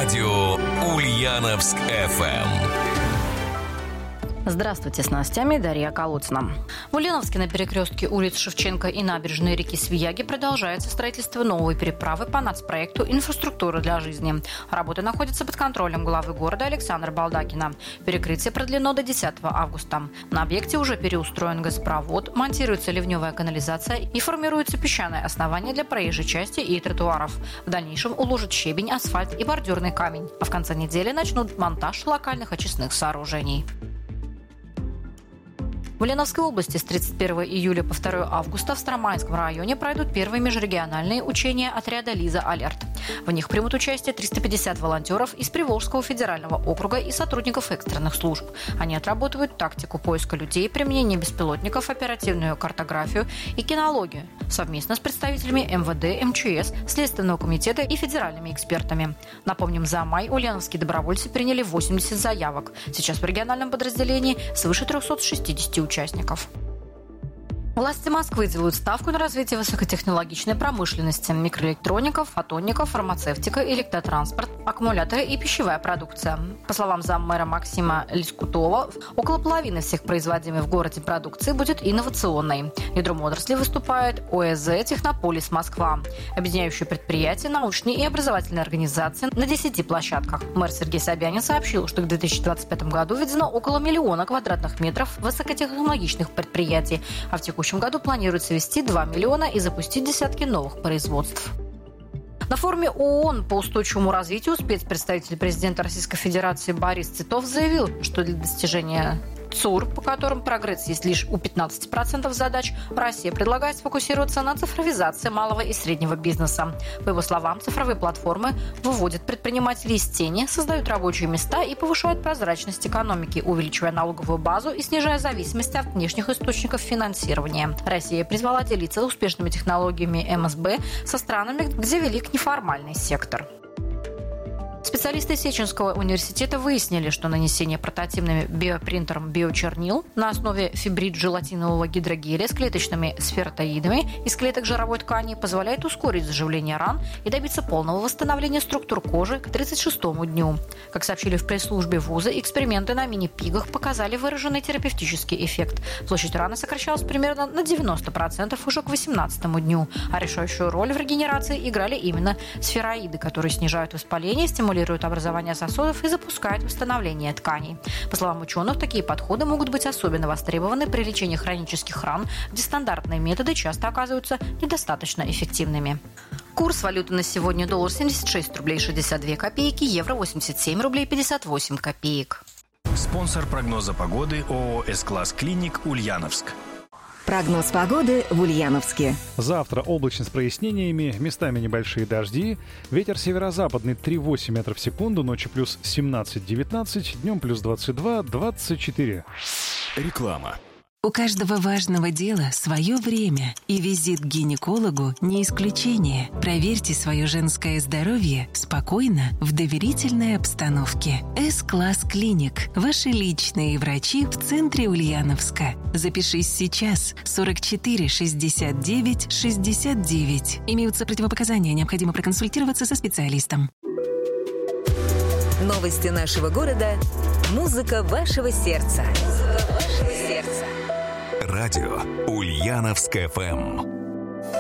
Радио Ульяновск FM. Здравствуйте, с новостями Дарья Колодцина. В Ульяновске на перекрестке улиц Шевченко и набережной реки Свияги продолжается строительство новой переправы по нацпроекту «Инфраструктура для жизни». Работа находится под контролем главы города Александра Балдакина. Перекрытие продлено до 10 августа. На объекте уже переустроен газопровод, монтируется ливневая канализация и формируется песчаное основание для проезжей части и тротуаров. В дальнейшем уложат щебень, асфальт и бордюрный камень. А в конце недели начнут монтаж локальных очистных сооружений. В Ульяновской области с 31 июля по 2 августа в Стромайском районе пройдут первые межрегиональные учения отряда «Лиза Алерт». В них примут участие 350 волонтеров из Приволжского федерального округа и сотрудников экстренных служб. Они отработают тактику поиска людей, применение беспилотников, оперативную картографию и кинологию совместно с представителями МВД, МЧС, Следственного комитета и федеральными экспертами. Напомним, за май ульяновские добровольцы приняли 80 заявок. Сейчас в региональном подразделении свыше 360 участников. Власти Москвы делают ставку на развитие высокотехнологичной промышленности, микроэлектроников, фотоников, фармацевтика, электротранспорт, аккумуляторы и пищевая продукция. По словам заммэра Максима Лискутова, около половины всех производимой в городе продукции будет инновационной. Ядром отрасли выступает ОЭЗ «Технополис Москва», объединяющее предприятия, научные и образовательные организации на 10 площадках. Мэр Сергей Собянин сообщил, что к 2025 году введено около 1 миллиона квадратных метров высокотехнологичных предприятий, а в текущем году планируется ввести 2 миллиона и запустить десятки новых производств. На форуме ООН по устойчивому развитию спецпредставитель президента Российской Федерации Борис Титов заявил, что для достижения ЦУР, по которым прогресс есть лишь у 15% задач, Россия предлагает сфокусироваться на цифровизации малого и среднего бизнеса. По его словам, цифровые платформы выводят предпринимателей из тени, создают рабочие места и повышают прозрачность экономики, увеличивая налоговую базу и снижая зависимость от внешних источников финансирования. Россия призвала делиться успешными технологиями МСБ со странами, где велик неформальный сектор. Специалисты Сеченского университета выяснили, что нанесение портативным биопринтером биочернил на основе фибрид-желатинового гидрогеля с клеточными сферотоидами из клеток жировой ткани позволяет ускорить заживление ран и добиться полного восстановления структур кожи к 36-му дню. Как сообщили в пресс-службе вуза, эксперименты на мини-пигах показали выраженный терапевтический эффект. Площадь раны сокращалась примерно на 90% уже к 18-му дню, а решающую роль в регенерации играли именно сфероиды, которые снижают воспаление, стимулируют образование сосудов и запускают восстановление тканей. По словам ученых, такие подходы могут быть особенно востребованы при лечении хронических ран, где стандартные методы часто оказываются недостаточно эффективными. Курс валюты на сегодня: доллар 76 рублей 62 копейки, евро 87 рублей 58 копеек. Спонсор прогноза погоды ООО «С-класс Клиник» Ульяновск. Прогноз погоды в Ульяновске. Завтра облачно с прояснениями, местами небольшие дожди. Ветер северо-западный 3,8 метров в секунду, ночью плюс 17-19, днем плюс 22-24. Реклама. У каждого важного дела свое время, и визит к гинекологу не исключение. Проверьте свое женское здоровье спокойно, в доверительной обстановке. С-класс Клиник. Ваши личные врачи в центре Ульяновска. Запишись сейчас. 44 69 69. Имеются противопоказания, необходимо проконсультироваться со специалистом. Новости нашего города. Музыка вашего сердца. Радио Ульяновск FM.